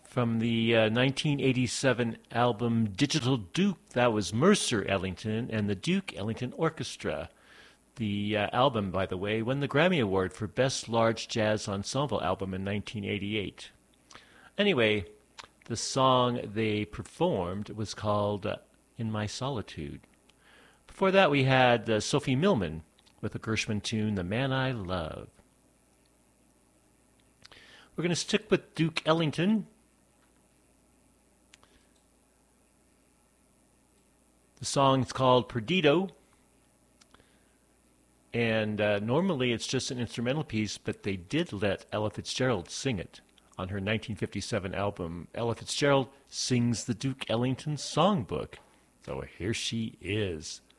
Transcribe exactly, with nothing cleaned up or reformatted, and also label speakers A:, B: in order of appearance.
A: From the uh, nineteen eighty-seven album Digital Duke, that was Mercer Ellington and the Duke Ellington Orchestra. The uh, album, by the way, won the Grammy Award for Best Large Jazz Ensemble Album in nineteen eighty-eight. Anyway, the song they performed was called uh, In My Solitude. Before that, we had uh, Sophie Millman with a Gershwin tune, The Man I Love. We're going to stick with Duke Ellington. The song is called Perdido, and uh, normally it's just an instrumental piece, but they did let Ella Fitzgerald sing it on her nineteen fifty-seven album. Ella Fitzgerald sings the Duke Ellington Songbook. So here she is.